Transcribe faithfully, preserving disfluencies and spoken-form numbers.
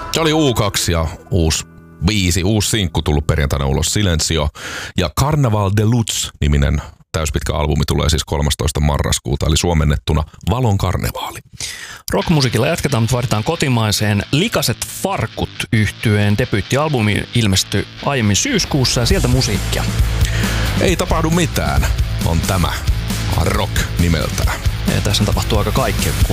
Se oli U kaksi ja uusi biisi, uusi sinkku tullut perjantaina ulos, Silencio. Ja Carnaval de Luz-niminen täyspitkä albumi tulee siis kolmastoista marraskuuta, eli suomennettuna Valon karnevaali. Rockmusiikilla jatketaan, mutta vaaditaan kotimaiseen. Likaset farkut -yhtyeen debyyttialbumi ilmestyi aiemmin syyskuussa ja sieltä musiikkia. Ei tapahdu mitään, on tämä Rock nimeltään. Ja tässä tapahtuu aika kaikkea,